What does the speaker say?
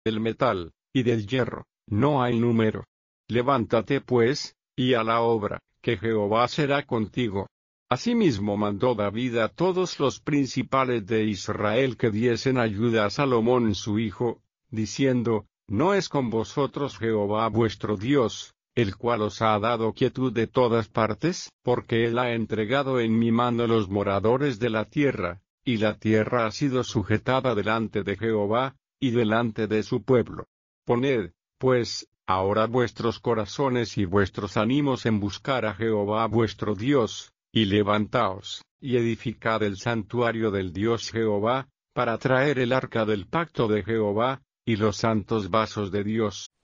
del metal, y del hierro, no hay número. Levántate pues, y a la obra, que Jehová será contigo. Asimismo mandó David a todos los principales de Israel que diesen ayuda a Salomón su hijo, diciendo, ¿no es con vosotros Jehová vuestro Dios, el cual os ha dado quietud de todas partes? Porque él ha entregado en mi mano los moradores de la tierra, y la tierra ha sido sujetada delante de Jehová, y delante de su pueblo. Poned, pues, ahora vuestros corazones y vuestros ánimos en buscar a Jehová vuestro Dios, y levantaos, y edificad el santuario del Dios Jehová, para traer el arca del pacto de Jehová, y los santos vasos de Dios.